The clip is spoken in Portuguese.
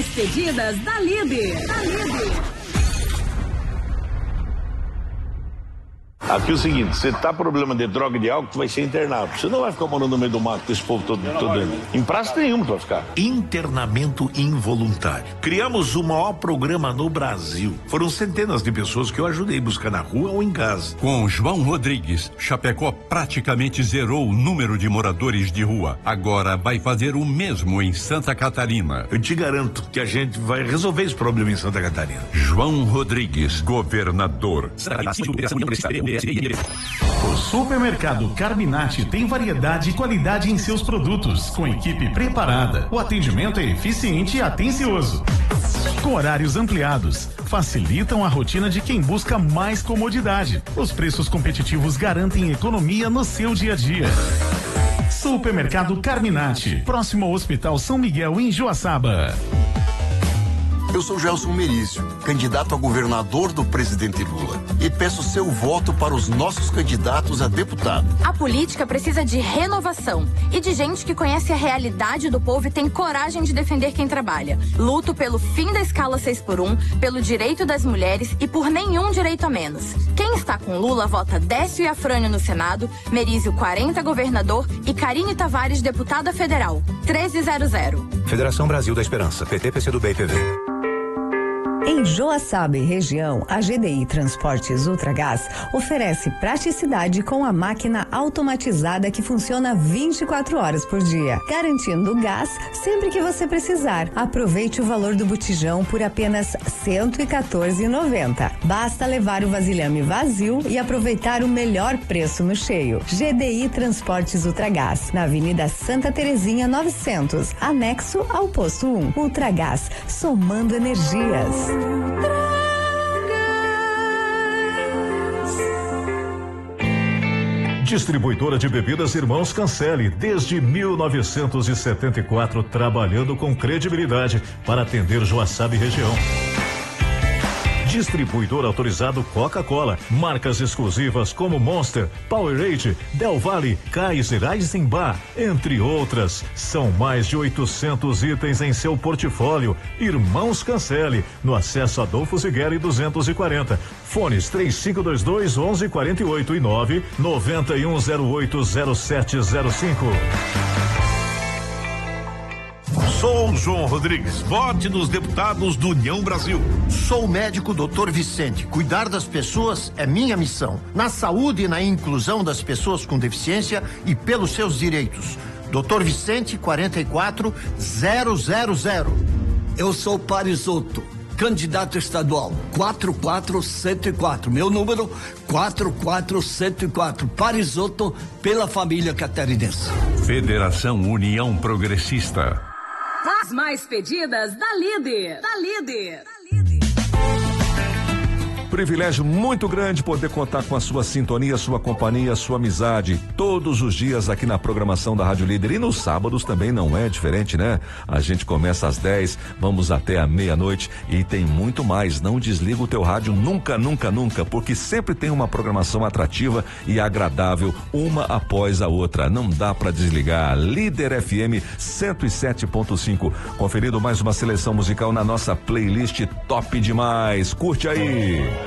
mais pedidas da Líder. Aqui é o seguinte, você tá com problema de droga de álcool, tu vai ser internado. Você não vai ficar morando no meio do mato com esse povo todo dentro. Em praça nenhuma tu vai ficar. Internamento involuntário. Criamos o maior programa no Brasil. Foram centenas de pessoas que eu ajudei a buscar na rua ou em casa. Com João Rodrigues, Chapecó praticamente zerou o número de moradores de rua. Agora vai fazer o mesmo em Santa Catarina. Eu te garanto que a gente vai resolver esse problema em Santa Catarina. João Rodrigues, governador. O Supermercado Carminati tem variedade e qualidade em seus produtos, com equipe preparada. O atendimento é eficiente e atencioso. Com horários ampliados, facilitam a rotina de quem busca mais comodidade. Os preços competitivos garantem economia no seu dia a dia. Supermercado Carminati, próximo ao Hospital São Miguel, em Joaçaba. Eu sou Gelson Merício, candidato a governador do presidente Lula, e peço seu voto para os nossos candidatos a deputado. A política precisa de renovação e de gente que conhece a realidade do povo e tem coragem de defender quem trabalha. Luto pelo fim da escala 6x1, pelo direito das mulheres e por nenhum direito a menos. Quem está com Lula vota Décio e Afrânio no Senado, Merício 40 governador e Karine Tavares deputada federal. 1300. Federação Brasil da Esperança, PT, PCdoB e PV. Em Joaçaba e região, a GDI Transportes Ultragás oferece praticidade com a máquina automatizada que funciona 24 horas por dia, garantindo gás sempre que você precisar. Aproveite o valor do botijão por apenas R$ 114,90. Basta levar o vasilhame vazio e aproveitar o melhor preço no cheio. GDI Transportes Ultragás, na Avenida Santa Terezinha 900, anexo ao posto 1. Ultragás, somando energias. Distribuidora de bebidas Irmãos Cancelli, desde 1974, trabalhando com credibilidade para atender Joaçaba e região. Distribuidor autorizado Coca-Cola, marcas exclusivas como Monster, Powerade, Del Valle, Kaiser, Eisenbach, entre outras. São mais de 800 itens em seu portfólio. Irmãos Cancelli, no acesso Adolfo Zigueri 240. Fones 3522-1148 e 991080705. Sou João Rodrigues, vote nos deputados do União Brasil. Sou o médico Dr. Vicente. Cuidar das pessoas é minha missão. Na saúde e na inclusão das pessoas com deficiência e pelos seus direitos. Dr. Vicente 44000. Eu sou Parisotto, candidato estadual 44104. Meu número 44104. Parisotto, pela família catarinense. Federação União Progressista. As mais pedidas da Líder. Privilégio muito grande poder contar com a sua sintonia, sua companhia, sua amizade todos os dias aqui na programação da Rádio Líder, e nos sábados também não é diferente, né? A gente começa às 10, vamos até a meia-noite e tem muito mais. Não desliga o teu rádio nunca, porque sempre tem uma programação atrativa e agradável, uma após a outra. Não dá pra desligar. Líder FM 107.5. Conferindo mais uma seleção musical na nossa playlist top demais. Curte aí.